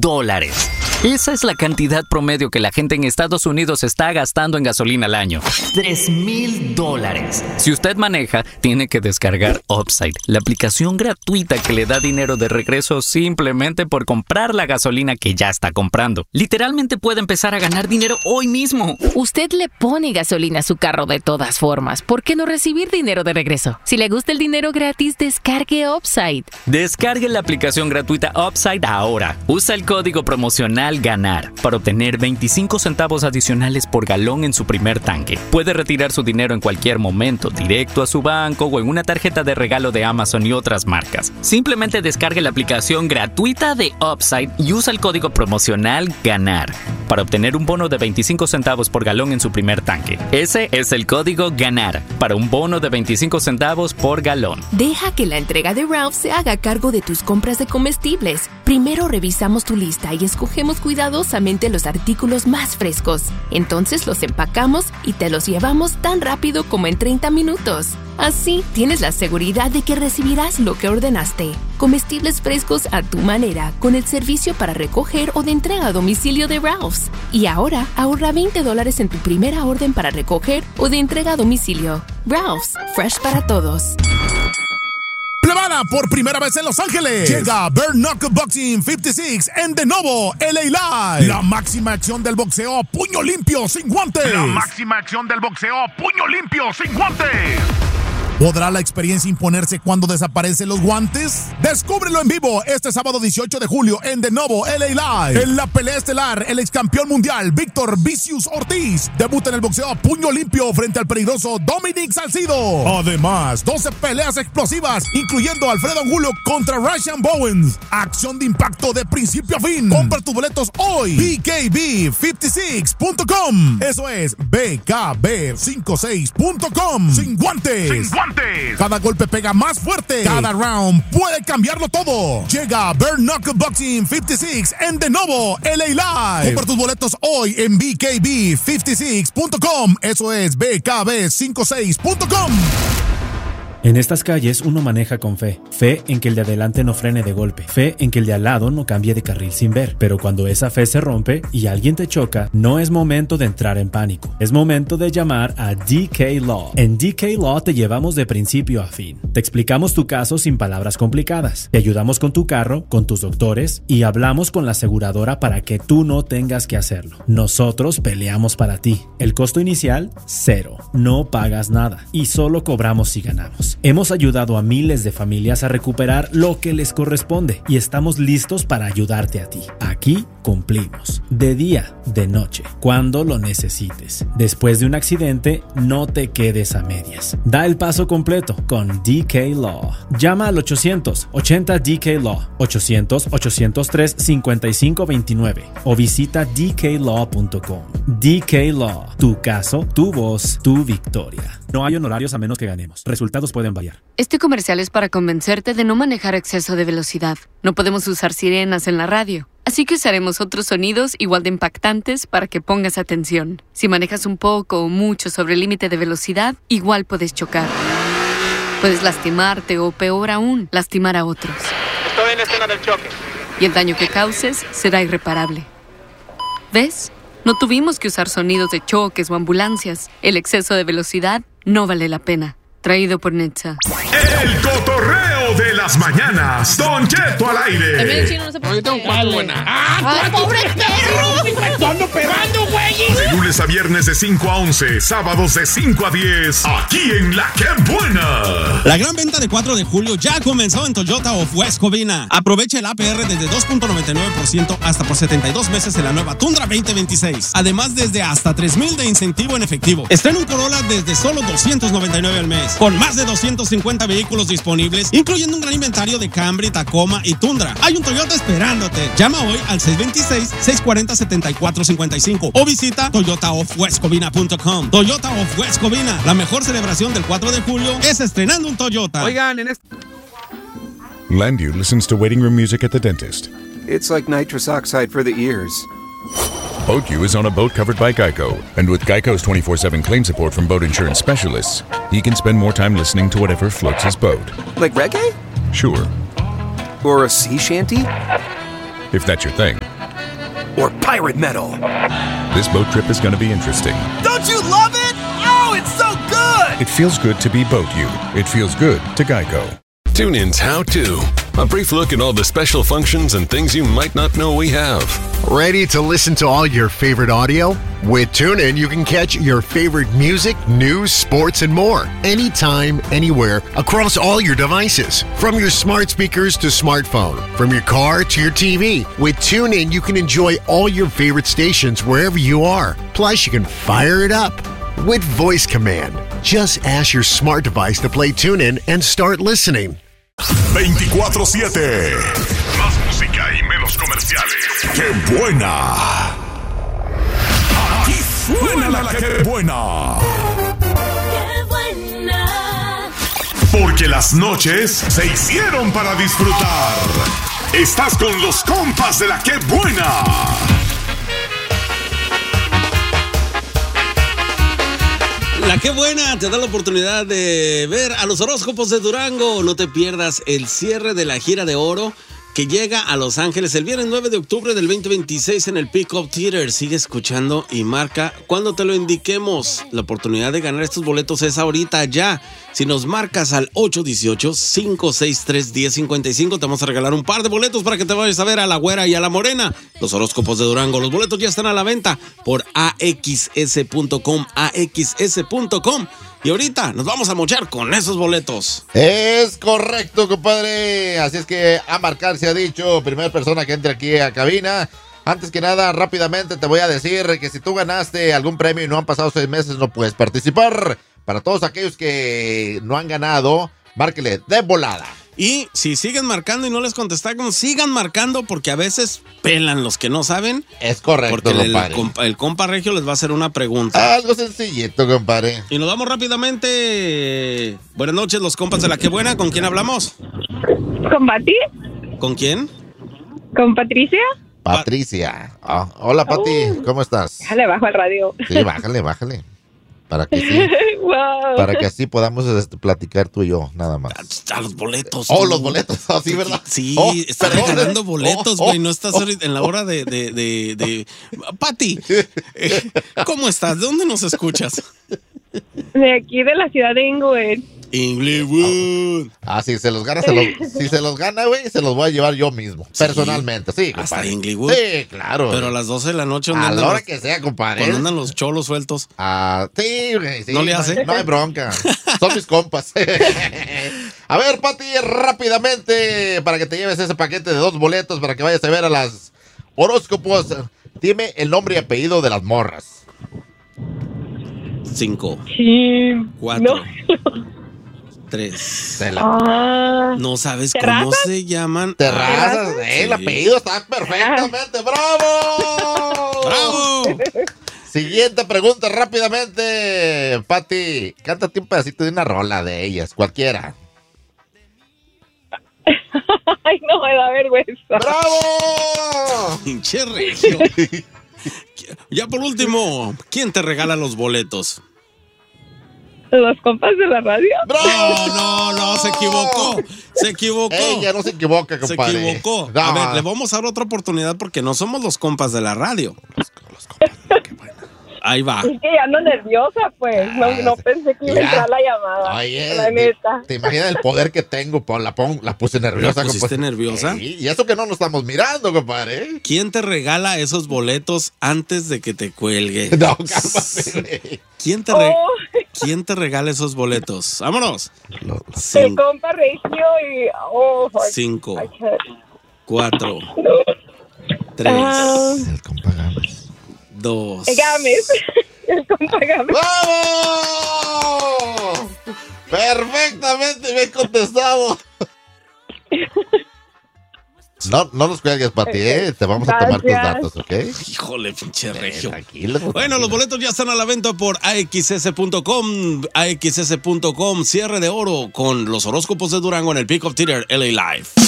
$3,000. Esa es la cantidad promedio que la gente en Estados Unidos está gastando en gasolina al año. $3,000. Si usted maneja, tiene que descargar Upside, la aplicación gratuita que le da dinero de regreso simplemente por comprar la gasolina que ya está comprando. Literalmente puede empezar a ganar dinero hoy mismo. Usted le pone gasolina a su carro de todas formas. ¿Por qué no recibir dinero de regreso? Si le gusta el dinero gratis, descargue Upside. Descargue la aplicación gratuita Upside ahora. Usa el código promocional GANAR para obtener 25 centavos adicionales por galón en su primer tanque. Puede retirar su dinero en cualquier momento, directo a su banco o en una tarjeta de regalo de Amazon y otras marcas. Simplemente descargue la aplicación gratuita de Upside y usa el código promocional GANAR para obtener un bono de 25 centavos por galón en su primer tanque. Ese es el código GANAR para un bono de 25 centavos por galón. Deja que la entrega de Ralph se haga cargo de tus compras de comestibles. Primero revisamos tu lista y escogemos cuidadosamente los artículos más frescos. Entonces los empacamos y te los llevamos tan rápido como en 30 minutos. Así tienes la seguridad de que recibirás lo que ordenaste. Comestibles frescos a tu manera con el servicio para recoger o de entrega a domicilio de Ralph's. Y ahora ahorra $20 en tu primera orden para recoger o de entrega a domicilio. Ralph's, fresh para todos. Plebada, por primera vez en Los Ángeles, llega Bare Knuckle Boxing 56 en de nuevo LA Live. La máxima acción del boxeo, puño limpio, sin guantes. La máxima acción del boxeo, puño limpio, sin guantes. ¿Podrá la experiencia imponerse cuando desaparecen los guantes? Descúbrelo en vivo este sábado 18 de julio en de nuevo LA Live. En la pelea estelar, el ex campeón mundial Víctor Vicious Ortiz debuta en el boxeo a puño limpio frente al peligroso Dominic Salcido. Además, 12 peleas explosivas, incluyendo a Alfredo Angulo contra Ryan Bowens. Acción de impacto de principio a fin. Compra tus boletos hoy. BKB56.com. Eso es BKB56.com. Sin guantes. Sin guantes. Cada golpe pega más fuerte. Cada round puede cambiarlo todo. Llega Bare Knuckle Boxing 56 en de nuevo LA Live. Compra tus boletos hoy en BKB56.com. Eso es BKB56.com. En estas calles uno maneja con fe. Fe en que el de adelante no frene de golpe. Fe en que el de al lado no cambie de carril sin ver. Pero cuando esa fe se rompe y alguien te choca, no es momento de entrar en pánico. Es momento de llamar a DK Law. En DK Law te llevamos de principio a fin. Te explicamos tu caso sin palabras complicadas. Te ayudamos con tu carro, con tus doctores y hablamos con la aseguradora para que tú no tengas que hacerlo. Nosotros peleamos para ti. El costo inicial, 0. No pagas nada y solo cobramos si ganamos. Hemos ayudado a miles de familias a recuperar lo que les corresponde y estamos listos para ayudarte a ti. Aquí cumplimos, de día, de noche, cuando lo necesites. Después de un accidente, no te quedes a medias. Da el paso completo con DK Law. Llama al 800-80-DK-LAW, 800-803-5529 o visita dklaw.com. DK Law, tu caso, tu voz, tu victoria. No hay honorarios a menos que ganemos. Resultados pueden variar. Este comercial es para convencerte de no manejar a exceso de velocidad. No podemos usar sirenas en la radio. Así que usaremos otros sonidos igual de impactantes para que pongas atención. Si manejas un poco o mucho sobre el límite de velocidad, igual puedes chocar. Puedes lastimarte o, peor aún, lastimar a otros. Estoy en la escena del choque. Y el daño que causes será irreparable. ¿Ves? No tuvimos que usar sonidos de choques o ambulancias. El exceso de velocidad no vale la pena. Traído por Netza. El cotorreo de las mañanas. Don Cheto al aire. Yo tengo 4 buenas. ¡Ah, pobre perro! ¡Ando pegando, güey! De lunes a viernes de 5 a 11, sábados de 5 a 10, aquí en La Que Buena. La gran venta de 4 de julio ya comenzó en Toyota of West Covina. Aprovecha el APR desde 2.99% hasta por 72 meses en la nueva Tundra 2026. Además, desde hasta $3,000 de incentivo en efectivo. Estrena un Corolla desde solo $299 al mes. Con más de 250 vehículos disponibles, incluyendo un gran inventario de Camry, Tacoma y Tundra. Hay un Toyota esperándote. Llama hoy al 626-640-7455 o visita toyotaofwestcovina.com. Toyota of West Covina. La mejor celebración del 4 de julio es estrenando un Toyota. Oigan, en este... Landu listens to waiting room music at the dentist. It's like nitrous oxide for the ears. BoatU is on a boat covered by Geico. And with Geico's 24/7 claim support from boat insurance specialists, he can spend more time listening to whatever floats his boat. Like reggae? Sure. Or a sea shanty? If that's your thing. or pirate metal? This boat trip is going to be interesting. Don't you love it? Oh, it's so good! It feels good to be Boat You. It feels good to Geico. TuneIn's How To. A brief look at all the special functions and things you might not know we have. Ready to listen to all your favorite audio? With TuneIn, you can catch your favorite music, news, sports, and more. Anytime, anywhere, across all your devices. From your smart speakers to smartphone. From your car to your TV. With TuneIn, you can enjoy all your favorite stations wherever you are. Plus, you can fire it up with voice command. Just ask your smart device to play TuneIn and start listening. 24/7. Más música y menos comerciales. ¡Qué buena! Aquí suena la que buena. ¡Qué buena! Porque las noches se hicieron para disfrutar. Estás con los compas de la que buena. La que buena te da la oportunidad de ver a los horóscopos de Durango. No te pierdas el cierre de la gira de oro que llega a Los Ángeles el viernes 9 de octubre del 2026 en el Peacock Theater. Sigue escuchando y marca cuando te lo indiquemos. La oportunidad de ganar estos boletos es ahorita ya. Si nos marcas al 818-563-1055, te vamos a regalar un par de boletos para que te vayas a ver a la Güera y a la Morena. Los horóscopos de Durango. Los boletos ya están a la venta por axs.com, axs.com. Y ahorita nos vamos a mochar con esos boletos. Es correcto, compadre. Así es que a marcar se ha dicho. Primera persona que entre aquí a cabina. Antes que nada, rápidamente te voy a decir que si tú ganaste algún premio y no han pasado 6 meses, no puedes participar. Para todos aquellos que no han ganado, márquele de volada. Y si siguen marcando y no les contestamos, sigan marcando porque a veces pelan los que no saben. Es correcto, porque compadre. el compa Regio les va a hacer una pregunta. Algo sencillito, compadre. Y nos vamos rápidamente. Buenas noches, los compas de la que buena. ¿Con quién hablamos? ¿Con Pati? ¿Con quién? ¿Con Patricia? Patricia. Oh, hola, Pati. ¿Cómo estás? Déjale bajo el radio. Sí, bájale. Para que sí. Wow. Para que así podamos platicar tú y yo, nada más. A los boletos. Oh, los boletos, sí, ¿verdad? Sí, estás regalando boletos, güey. No estás ahorita en la hora de... Pati, ¿cómo estás? ¿De dónde nos escuchas? De aquí, de la ciudad de Inglewood. Inglewood. Si se los gana, güey, se los voy a llevar yo mismo, personalmente, sí, compadre. ¿Hasta Inglewood? Sí, claro. Pero a las 12 de la noche... A la hora que sea, compadre. Cuando andan los cholos sueltos. Sí, güey, sí. ¿No le hace? No hay bronca. Son mis compas. A ver, Pati, rápidamente, para que te lleves ese paquete de 2 boletos para que vayas a ver a las horóscopos. Dime el nombre y apellido de las morras. 5. Sí. 4. No. 3. No sabes ¿Terrazas? cómo se llaman. Terrazas. El apellido está perfectamente. ¡Bravo! ¡Bravo! Siguiente pregunta rápidamente. Pati, cántate un pedacito de una rola de ellas, cualquiera. Ay, no, me da vergüenza. ¡Bravo! Pinche Regio. Ya por último, ¿quién te regala los boletos? ¿Los compas de la radio? No, se equivocó. Ella no se equivoca, compadre. Se equivocó. No. A ver, le vamos a dar otra oportunidad porque no somos los compas de la radio. Los compas de la que buena. Ahí va. Es que ya ando nerviosa, pues. No pensé que iba a entrar la llamada. Oye, la neta. ¿Te imaginas el poder que tengo? La puse nerviosa. ¿La pusiste nerviosa? Y eso que no nos estamos mirando, compadre. ¿Quién te regala esos boletos antes de que te cuelgue? No, cálmate. ¿Quién te regala esos boletos? ¡Vámonos! El compa Regio y... 5, 4, 3, el compa Gámez. 2. Gámez. El compa Gámez. ¡Vamos! Perfectamente bien contestado. No nos cuelgues, Pati, Te vamos a tomar tus datos, ¿ok? Híjole, pinche Regio. Tranquilo. Bueno, los boletos ya están a la venta por axs.com. axs.com, cierre de oro con los horóscopos de Durango en el Peacock Theater LA Live.